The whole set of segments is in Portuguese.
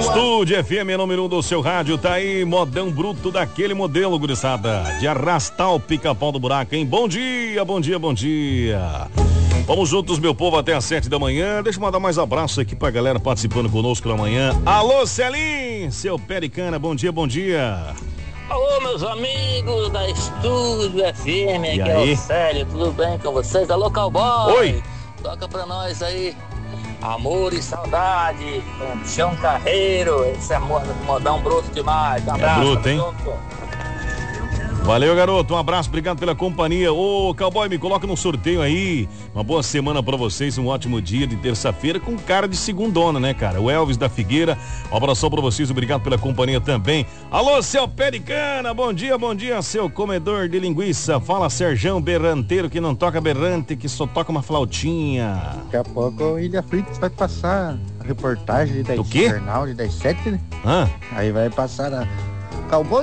Estúdio FM, número 1 do seu rádio, tá aí, modão bruto daquele modelo, gurizada, de arrastar o pica-pau do buraco, hein? Bom dia, bom dia, bom dia. Vamos juntos, meu povo, até às 7 da manhã. Deixa eu mandar mais abraço aqui pra galera participando conosco na manhã. Alô, Celim, seu Pericana, bom dia, bom dia. Alô, meus amigos da Estúdio FM, E aqui aí? é o Célio, tudo bem com vocês? Alô, cowboy! Oi! Toca pra nós aí, Amor e Saudade, com Chão Carreiro, esse é modão bruto demais, um abraço, bruto, tamo hein? junto. Valeu, garoto, um abraço, obrigado pela companhia. Ô, cowboy, me coloca no sorteio aí. Uma boa semana pra vocês, um ótimo dia de terça-feira com cara de segundona, né, cara? O Elvis da Figueira, um abração pra vocês, obrigado pela companhia também. Alô, seu Pericana, bom dia, seu comedor de linguiça. Fala, Serjão Berranteiro, que não toca berrante, que só toca uma flautinha. Daqui a pouco o Ilha Fritz vai passar a reportagem das Do quê? jornal das 7, né? Aí vai passar a cowboy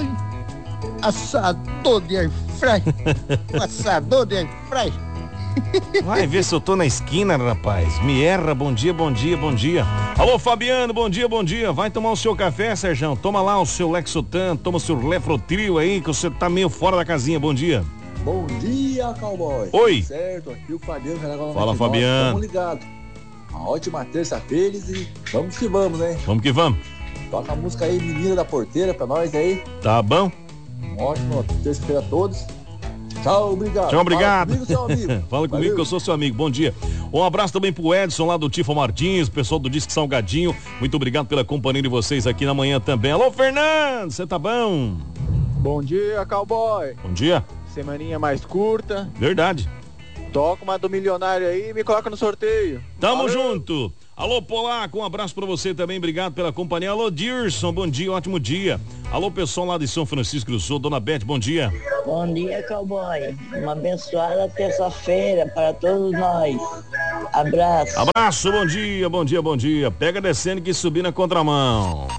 assador de airfry. Assador de airfry. Vai ver se eu tô na esquina, rapaz. Me erra, bom dia, bom dia, bom dia. Alô, Fabiano, bom dia, bom dia. Vai tomar o seu café, Serjão. Toma lá o seu Lexotan, toma o seu Lefrotril aí, que você tá meio fora da casinha. Bom dia. Bom dia, cowboy. Oi. Tudo certo, aqui o Fabiano. Fala, Fabiano. Tamo ligado. Uma ótima terça-feira e vamos que vamos, né? Vamos que vamos. Toca a música aí, Menina da Porteira, pra nós aí. Tá bom? Uma ótima terça-feira a todos. Tchau, obrigado. Tchau, obrigado. Fala comigo, seu amigo. Fala comigo que eu sou seu amigo. Bom dia. Um abraço também pro Edson lá do Tifo Martins, pessoal do Disque Salgadinho. Muito obrigado pela companhia de vocês aqui na manhã também. Alô, Fernando, você tá bom? Bom dia, cowboy. Bom dia. Semaninha mais curta. Verdade. Toca uma do milionário aí e me coloca no sorteio. Tamo Valeu. junto. Alô, Polaco, um abraço pra você também, obrigado pela companhia. Alô, Dirson, bom dia, ótimo dia. Alô, pessoal lá de São Francisco do Sul, Dona Beth, bom dia. Bom dia, cowboy. Uma abençoada terça-feira para todos nós. Abraço. Abraço, bom dia, bom dia, bom dia. Pega descendo que subir na contramão.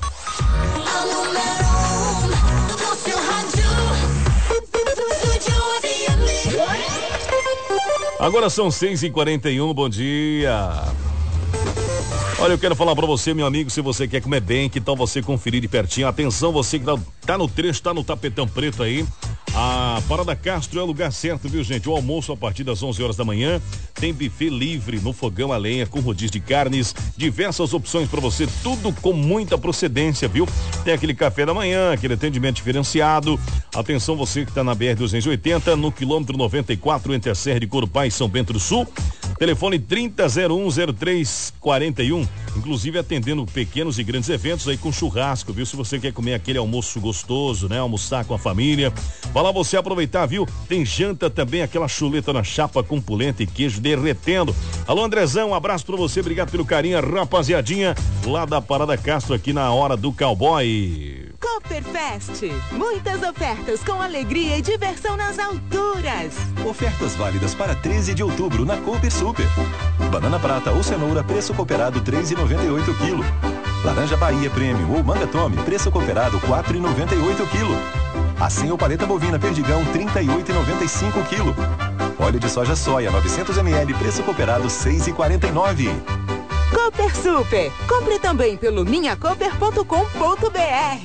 Agora são 6h41, bom dia. Olha, eu quero falar pra você, meu amigo, se você quer comer bem, que tal você conferir de pertinho? Atenção, você que tá no trecho, tá no tapetão preto aí. A Parada Castro é o lugar certo, viu, gente? O almoço a partir das 11 horas da manhã. Tem buffet livre no fogão a lenha, com rodízio de carnes, diversas opções pra você, tudo com muita procedência, viu? Tem aquele café da manhã, aquele atendimento diferenciado. Atenção, você que tá na BR-280, no quilômetro 94, entre a Serra de Corupá e São Bento do Sul. Telefone 30010341, inclusive atendendo pequenos e grandes eventos aí com churrasco, viu? Se você quer comer aquele almoço gostoso, né? Almoçar com a família, vai lá você aproveitar, viu? Tem janta também, aquela chuleta na chapa com polenta e queijo derretendo. Alô, Andrezão, um abraço pra você, obrigado pelo carinho, rapaziadinha, lá da Parada Castro aqui na hora do cowboy. Cooperfest. Muitas ofertas com alegria e diversão nas alturas. Ofertas válidas para 13 de outubro na Cooper Super. Banana prata ou cenoura, preço cooperado 3,98 kg. Laranja Bahia Prêmio ou Manga Tome, preço cooperado 4,98 kg. Assim ou paleta bovina Perdigão 38,95 kg. Óleo de soja soia 900 ml, preço cooperado 6,49. Cooper Super. Compre também pelo minhacooper.com.br.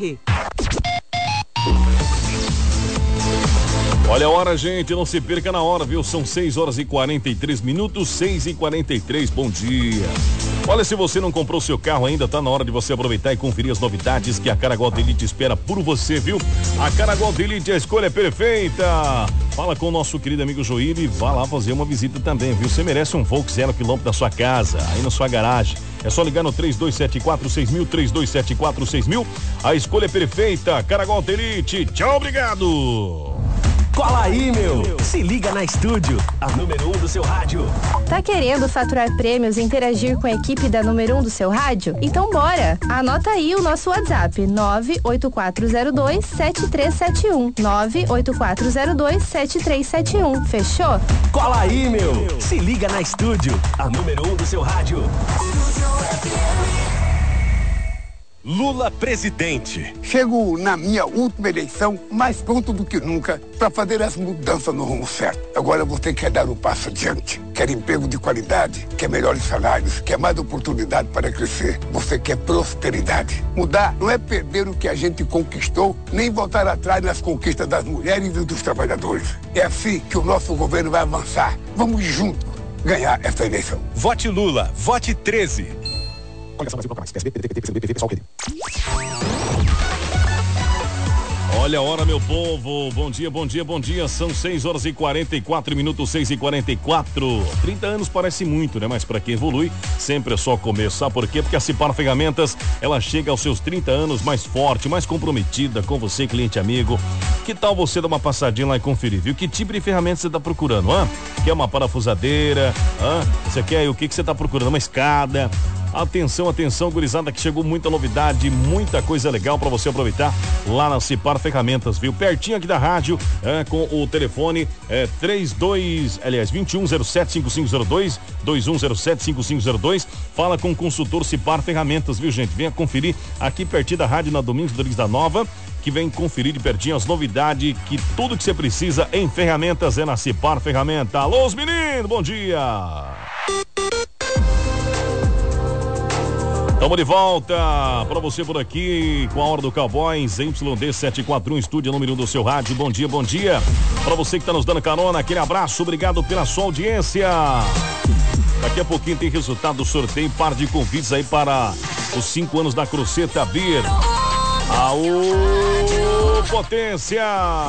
Olha a hora, gente, não se perca na hora, viu? São 6h43, 6h43, bom dia. Olha, se você não comprou seu carro ainda, tá na hora de você aproveitar e conferir as novidades que a Caraguá Elite espera por você, viu? A Caraguá Elite, a escolha é perfeita. Fala com o nosso querido amigo Joílio e vá lá fazer uma visita também, viu? Você merece um Volks 0 km da sua casa, aí na sua garagem. É só ligar no 3274-6000, 3274-6000. A escolha é perfeita. Caraguá Elite, tchau, obrigado. Cola aí, meu! Se liga na Estúdio, a número 1 do seu rádio. Tá querendo faturar prêmios e interagir com a equipe da número 1 do seu rádio? Então bora! Anota aí o nosso WhatsApp, 98402-7371. 98402-7371. Fechou? Cola aí, meu! Se liga na Estúdio, a número 1 do seu rádio. Lula presidente. Chego na minha última eleição mais pronto do que nunca para fazer as mudanças no rumo certo. Agora você quer dar um passo adiante. Quer emprego de qualidade, quer melhores salários, quer mais oportunidade para crescer. Você quer prosperidade. Mudar não é perder o que a gente conquistou, nem voltar atrás nas conquistas das mulheres e dos trabalhadores. É assim que o nosso governo vai avançar. Vamos juntos ganhar essa eleição. Vote Lula, vote 13. Olha a hora, meu povo. Bom dia, bom dia, bom dia. São 6h44, 6h44. 30 anos parece muito, né? Mas para quem evolui, sempre é só começo. Sabe por quê? Porque a Cipar Ferramentas, ela chega aos seus 30 anos mais forte, mais comprometida com você, cliente amigo. Que tal você dar uma passadinha lá e conferir, viu? Que tipo de ferramenta você tá procurando, hã? Quer uma parafusadeira, hã? Você quer o que você tá procurando? Uma escada? Atenção, atenção, gurizada, que chegou muita novidade, muita coisa legal para você aproveitar lá na Cipar Ferramentas, viu? Pertinho aqui da rádio, com o telefone 2107-5502, 2107-5502. Fala com o consultor Cipar Ferramentas, viu, gente? Venha conferir aqui pertinho da rádio na Domingos Rodrigues da Nova, que vem conferir de pertinho as novidades, que tudo que você precisa em ferramentas é na Cipar Ferramenta. Alô, os meninos, bom dia! Estamos de volta para você por aqui com a Hora do Cowboys, YD 741, estúdio número 1 do seu rádio. Bom dia, bom dia. Para você que está nos dando carona, aquele abraço, obrigado pela sua audiência. Daqui a pouquinho tem resultado do sorteio, par de convites aí para os 5 anos da Cruzeta Beer. Aô, potência!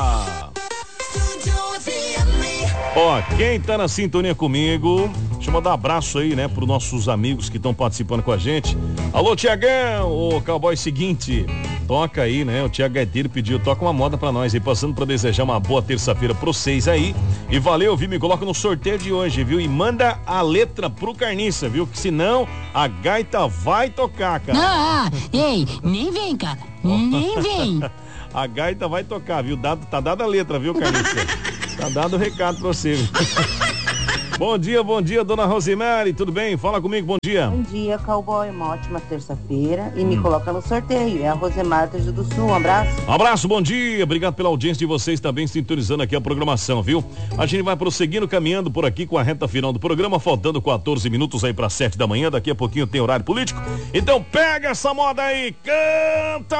Ó, quem tá na sintonia comigo, deixa eu mandar um abraço aí, né, pros nossos amigos que estão participando com a gente. Alô, Tiagão, o cowboy seguinte, toca aí, né, o Tiago Gaiteiro pediu, toca uma moda pra nós aí, passando pra desejar uma boa terça-feira pra vocês aí. E valeu, viu, me coloca no sorteio de hoje, viu, e manda a letra pro Carniça, viu, que senão a gaita vai tocar, cara. Ei, nem vem, cara, nem vem. A gaita vai tocar, viu, tá dada a letra, viu, Carniça? Tá dado o recado pra você. Bom dia, dona Rosemary, tudo bem? Fala comigo, bom dia. Bom dia, cowboy, uma ótima terça-feira e me coloca no sorteio. É a Rosemary do Sul, um abraço. Um abraço, bom dia, obrigado pela audiência de vocês também sintonizando aqui a programação, viu? A gente vai prosseguindo, caminhando por aqui com a reta final do programa, faltando 14 minutos aí para 7 da manhã, daqui a pouquinho tem horário político. Então pega essa moda aí, canta,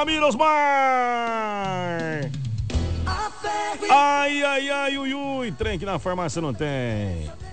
Mirosmar! Ai, ui, trem que na farmácia não tem.